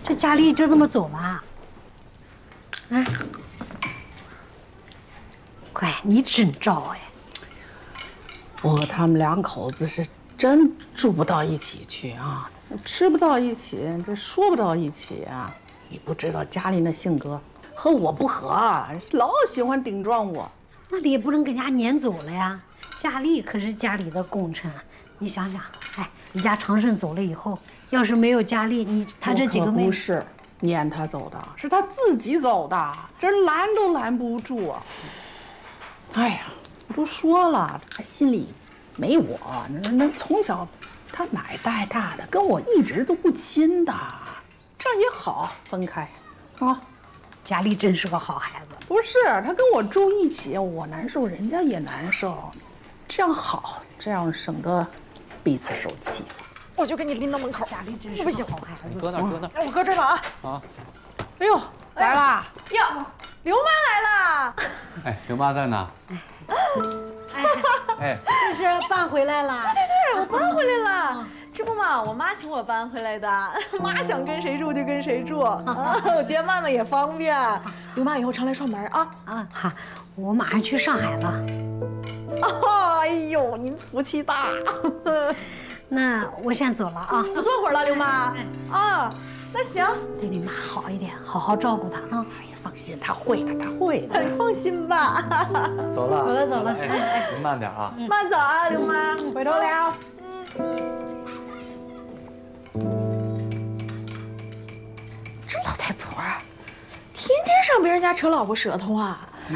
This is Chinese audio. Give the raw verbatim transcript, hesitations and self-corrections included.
这佳丽就这么走了？嗯，乖，你真招哎！ 不过他们两口子是真住不到一起去啊，吃不到一起，这说不到一起啊。你不知道佳丽那性格和我不合啊，老喜欢顶撞我。 那你也不能跟人家撵走了呀。佳丽可是家里的功臣，你想想，哎，你家长胜走了以后，要是没有佳丽，你他这几个妹不是撵他走的，是他自己走的，这拦都拦不住啊。哎呀，我都说了，他心里没我，那那从小他奶带大的，跟我一直都不亲的，这样也好，分开，啊。 佳丽真是个好孩子。 不是，他跟我住一起，我难受，人家也难受，这样好，这样省得彼此受气。 我就给你拎到门口。 佳丽真是个好孩子。 你搁那儿，搁那儿。 哎，我搁这儿吧啊。 啊。 哎呦，来啦！ 哟，刘妈来了。 哎，刘妈在呢。 哎， 哎， 这是搬回来了。 对对对，我搬回来了。这不嘛，我妈请我搬回来的。妈想跟谁住就跟谁住啊，我接曼曼也方便。刘妈以后常来串门啊。 啊哈，我马上去上海了。 哎呦，您福气大。 那我先走了啊。 不坐会儿了，刘妈。啊，那行。 对你妈好一点，好好照顾她啊。 哎呀，放心，她会的，她会的。 你放心吧。 走了， 走了，走了。哎哎，您慢点啊。 慢走啊，刘妈。 回头聊。 这老太婆，天天上别人家扯老婆舌头啊！